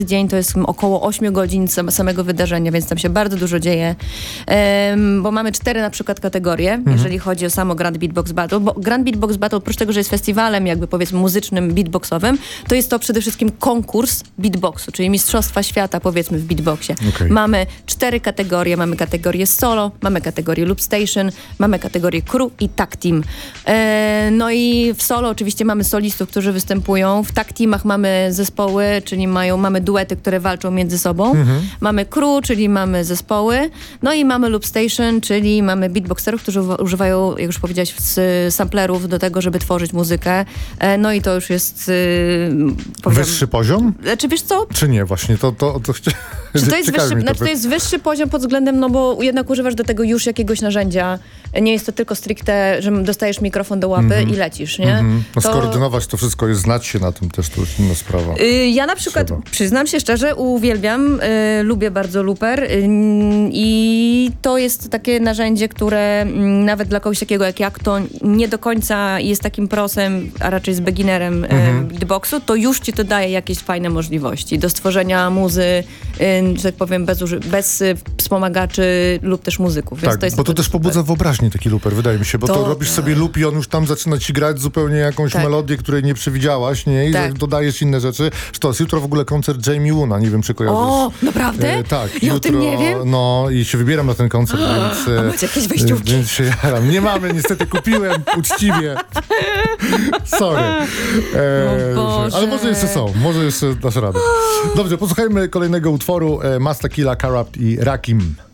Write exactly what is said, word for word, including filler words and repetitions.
dzień to jest około ośmiu godzin sam, samego wydarzenia, więc tam się bardzo dużo dzieje, um, bo mamy cztery na przykład kategorie, mhm. jeżeli chodzi o samo Grand Beatbox Battle, bo Grand Beatbox Battle, oprócz tego, że jest festiwalem jakby powiedzmy muzycznym, beatboxowym, to jest to przede wszystkim konkurs beatboxu, czyli mistrzostwa świata powiedzmy w beatboxie. Okay. Mamy cztery kategorie, mamy kategorię solo, mamy kategorię loop station, mamy kategorię crew i tag team. E, no i w solo oczywiście mamy solistów, którzy występują, w tag teamach mamy zespoły, czyli mają, mamy duety, które walczą między sobą. Mhm. Mamy crew, czyli mamy zespoły. No i mamy loop station, czyli mamy beatboxerów, którzy używają, jak już powiedziałaś, samplerów do tego, żeby tworzyć muzykę. No i to już jest... Powiem, wyższy poziom? Czy wiesz co? Czy nie? Właśnie to... to, to, to Czy to jest, wyższy, znaczy to jest wyższy poziom pod względem, no bo jednak używasz do tego już jakiegoś narzędzia. Nie jest to tylko stricte, że dostajesz mikrofon do łapy mm-hmm. i lecisz, nie? Mm-hmm. No, to... Skoordynować to wszystko i znać się na tym też, to już inna sprawa. Yy, ja na przykład, Trzeba. przyznam się szczerze, uwielbiam, yy, lubię bardzo looper yy, i to jest takie narzędzie, które yy, nawet dla kogoś takiego jak ja, kto nie do końca jest takim prosem, a raczej z beginnerem yy, mm-hmm. beatboxu, to już ci to daje jakieś fajne możliwości do stworzenia muzy, yy, że tak powiem, bez, uży- bez yy, wspomagaczy lub też muzyków. Więc tak, to jest bo to też pobudza super. wyobraźnię taki looper, wydaje mi się, bo to, to robisz sobie loop i on już tam zaczyna ci grać zupełnie jakąś tak. melodię, której nie przewidziałaś, nie? I tak. dodajesz inne rzeczy. Sztos, jutro w ogóle koncert Jamie Woona, nie wiem, czy kojarzysz. O, naprawdę? E, tak. Ja jutro, o tym nie wiem. No i się wybieram na ten koncert, A, więc... a macie jakieś wejściówki? Więc się jaram. Nie mamy, niestety kupiłem uczciwie. Sorry. E, Boże. Ale może jeszcze są, może jeszcze dasz radę. Dobrze, posłuchajmy kolejnego utworu. E, Masta Killa, Kurupt i Rakim.